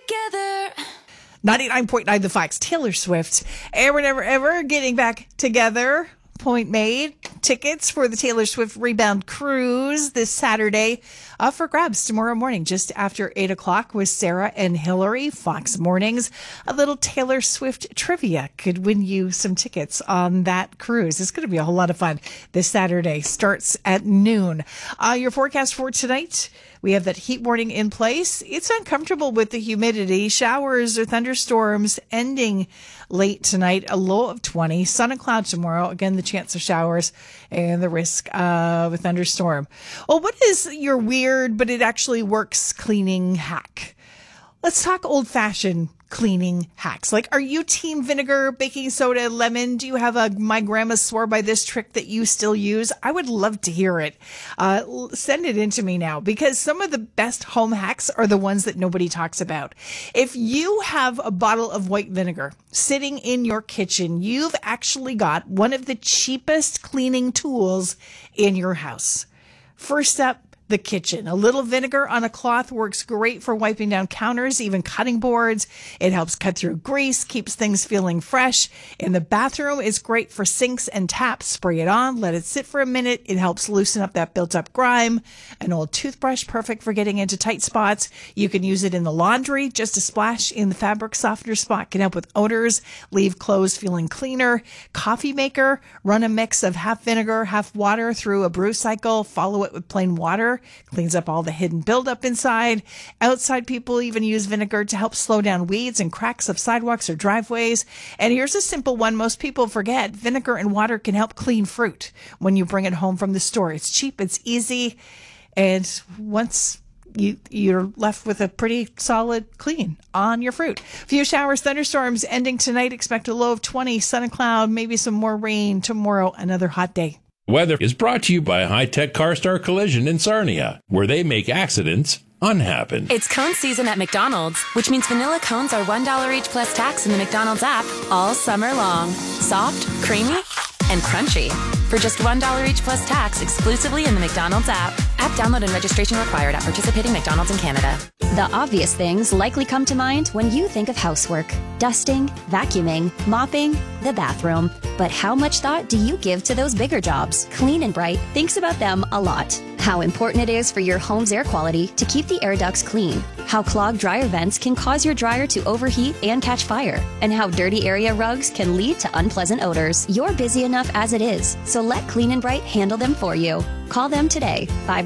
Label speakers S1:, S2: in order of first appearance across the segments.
S1: together.
S2: 99.9 The Fox, Taylor Swift. Ever getting back together. Point made. Tickets for the Taylor Swift Rebound Cruise this Saturday up for grabs tomorrow morning just after 8 o'clock with Sarah and Hillary. Fox Mornings. A little Taylor Swift trivia could win you some tickets on that cruise. It's going to be a whole lot of fun this Saturday. Starts at noon. Your forecast for tonight. We have that heat warning in place. It's uncomfortable with the humidity. Showers or thunderstorms ending late tonight. A low of 20. Sun and cloud tomorrow. Again, the chance of showers and the risk of a thunderstorm. Well, what is your weird, but it actually works cleaning hack? Let's talk old-fashioned cleaning hacks. Like, are you team vinegar, baking soda, lemon? Do you have a my grandma swore by this trick that you still use? I would love to hear it. Send it in to me now, because some of the best home hacks are the ones that nobody talks about. If you have a bottle of white vinegar sitting in your kitchen, you've actually got one of the cheapest cleaning tools in your house. First up, the kitchen. A little vinegar on a cloth works great for wiping down counters, even cutting boards. It helps cut through grease, keeps things feeling fresh. In the bathroom, it's great for sinks and taps. Spray it on, let it sit for a minute. It helps loosen up that built-up grime. An old toothbrush, perfect for getting into tight spots. You can use it in the laundry. Just a splash in the fabric softener spot can help with odors, leave clothes feeling cleaner. Coffee maker, run a mix of half vinegar, half water through a brew cycle. Follow it with plain water. Cleans up all the hidden buildup inside. Outside people even use vinegar to help slow down weeds and cracks of sidewalks or driveways. And here's a simple one most people forget. Vinegar and water can help clean fruit when you bring it home from the store. It's cheap, it's easy, and once you're left with a pretty solid clean on your fruit. Few showers, thunderstorms ending tonight. Expect a low of 20, sun and cloud, maybe some more rain tomorrow. Another hot day.
S3: Weather is brought to you by High Tech CarStar Collision in Sarnia, where they make accidents unhappen.
S1: It's cone season at McDonald's, which means vanilla cones are $1 each plus tax in the McDonald's app all summer long. Soft, creamy, and crunchy. For just $1 each plus tax exclusively in the McDonald's app. App download and registration required at participating McDonald's in Canada.
S4: The obvious things likely come to mind when you think of housework. Dusting, vacuuming, mopping, the bathroom. But how much thought do you give to those bigger jobs? Clean and Bright thinks about them a lot. How important it is for your home's air quality to keep the air ducts clean. How clogged dryer vents can cause your dryer to overheat and catch fire. And how dirty area rugs can lead to unpleasant odors. You're busy enough as it is, so let Clean and Bright handle them for you. Call them today,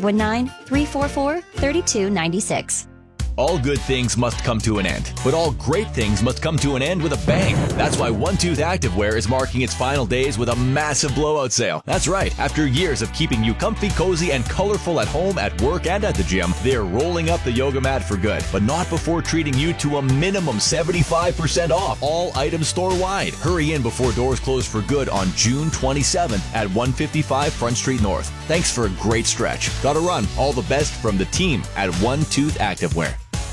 S4: 519-344-3296.
S5: All good things must come to an end, but all great things must come to an end with a bang. That's why One Tooth Activewear is marking its final days with a massive blowout sale. That's right. After years of keeping you comfy, cozy, and colorful at home, at work, and at the gym, they're rolling up the yoga mat for good, but not before treating you to a minimum 75% off all items store-wide. Hurry in before doors close for good on June 27th at 155 Front Street North. Thanks for a great stretch. Gotta run. All the best from the team at One Tooth Activewear.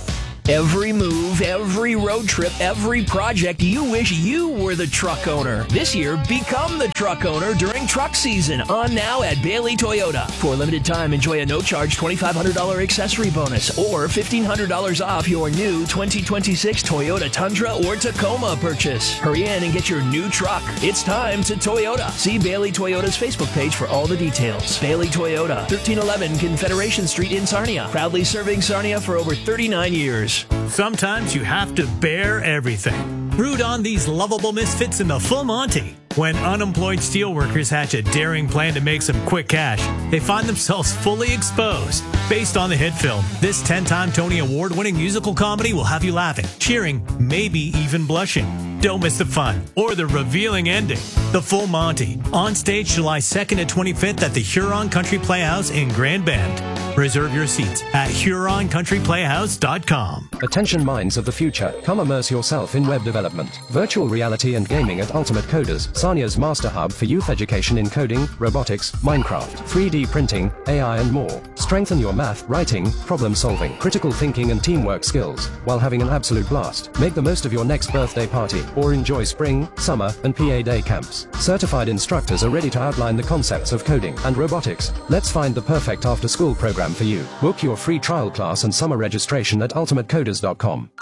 S6: Every move, every road trip, every project, you wish you were the truck owner. This year, become the truck owner during truck season. On now at Bailey Toyota. For a limited time, enjoy a no-charge $2,500 accessory bonus or $1,500 off your new 2026 Toyota Tundra or Tacoma purchase. Hurry in and get your new truck. It's time to Toyota. See Bailey Toyota's Facebook page for all the details. Bailey Toyota, 1311 Confederation Street in Sarnia. Proudly serving Sarnia for over 39 years.
S7: Sometimes you have to bear everything. Root on these lovable misfits in the Full Monty. When unemployed steelworkers hatch a daring plan to make some quick cash, they find themselves fully exposed. Based on the hit film, this 10-time Tony Award-winning musical comedy will have you laughing, cheering, maybe even blushing. Don't miss the fun or the revealing ending. The Full Monty, on stage July 2nd to 25th at the Huron Country Playhouse in Grand Bend. Reserve your seats at HuronCountryPlayhouse.com.
S8: Attention minds of the future, come immerse yourself in web development, virtual reality and gaming at Ultimate Coders, Sarnia's master hub for youth education in coding, robotics, Minecraft, 3D printing, AI and more. Strengthen your math, writing, problem solving, critical thinking and teamwork skills while having an absolute blast. Make the most of your next birthday party or enjoy spring, summer and PA day camps. Certified instructors are ready to outline the concepts of coding and robotics. Let's find the perfect after-school program for you. Book your free trial class and summer registration at ultimatecoders.com.